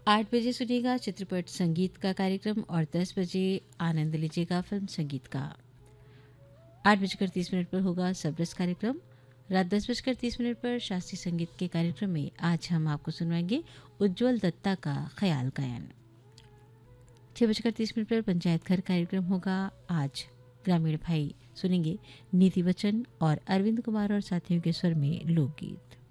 8 बजे सुनिएगा चित्रपट संगीत का कार्यक्रम और 10 बजे आनंद लीजिएगा फिल्म संगीत का। 8:30 पर होगा सबरस कार्यक्रम। रात 10:30 पर शास्त्रीय संगीत के कार्यक्रम में आज हम आपको सुनवाएंगे उज्ज्वल दत्ता का ख्याल गायन। 6:30 पर पंचायत घर कार्यक्रम होगा। आज ग्रामीण भाई सुनेंगे नीति वचन और अरविंद कुमार और साथियों के स्वर में लोकगीत।